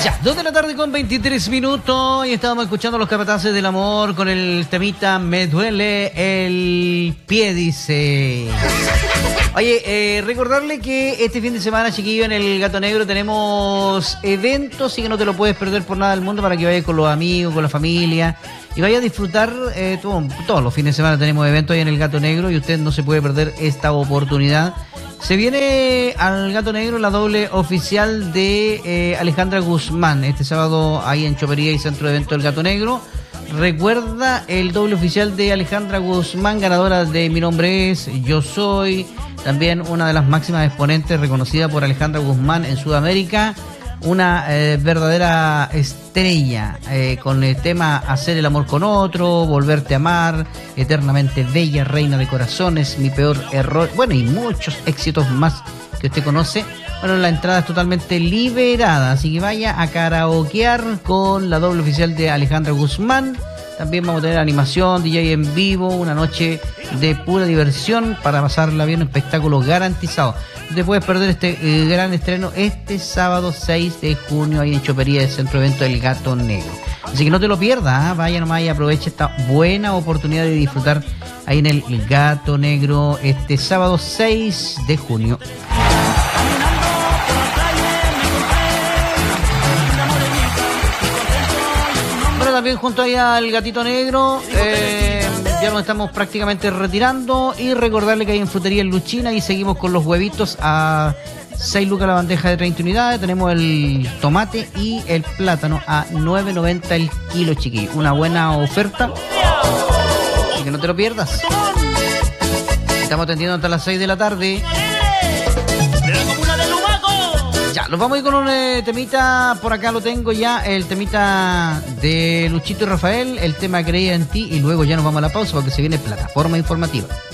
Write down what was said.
Ya, 2 de la tarde con 23 minutos y estábamos escuchando Los Capataces del Amor con el temita Me duele el pie, dice. Oye, recordarle que este fin de semana, chiquillo, en el Gato Negro tenemos eventos y que no te lo puedes perder por nada del mundo para que vayas con los amigos, con la familia y vayas a disfrutar. Todos los fines de semana tenemos eventos ahí en el Gato Negro y usted no se puede perder esta oportunidad. Se viene al Gato Negro la doble oficial de Alejandra Guzmán, este sábado ahí en Chopería y Centro de Eventos del Gato Negro. Recuerda el doble oficial de Alejandra Guzmán, ganadora de Mi Nombre Es, Yo Soy, también una de las máximas exponentes reconocida por Alejandra Guzmán en Sudamérica, una verdadera estrella con el tema Hacer el amor con otro, Volverte a amar, Eternamente bella, Reina de corazones, Mi peor error, bueno, y muchos éxitos más que usted conoce. Bueno, la entrada es totalmente liberada, así que vaya a karaokear con la doble oficial de Alejandra Guzmán. También vamos a tener animación, DJ en vivo, una noche de pura diversión para pasarla bien, un espectáculo garantizado. No te puedes perder este gran estreno este sábado 6 de junio ahí en Chopería del Centro de Eventos del Gato Negro. Así que no te lo pierdas, ¿eh? Vaya nomás y aproveche esta buena oportunidad de disfrutar ahí en el Gato Negro este sábado 6 de junio. También junto ahí al Gatito Negro, ya nos estamos prácticamente retirando y recordarle que hay en Frutería en Luchina y seguimos con los huevitos a 6 lucas la bandeja de 30 unidades, tenemos el tomate y el plátano a 9.90 el kilo, chiquillo, una buena oferta, así que no te lo pierdas. Estamos atendiendo hasta las 6 de la tarde. Ya, nos vamos a ir con un temita, por acá lo tengo ya, el temita de Luchito y Rafael, el tema Creía en ti, y luego ya nos vamos a la pausa porque se viene Plataforma Informativa.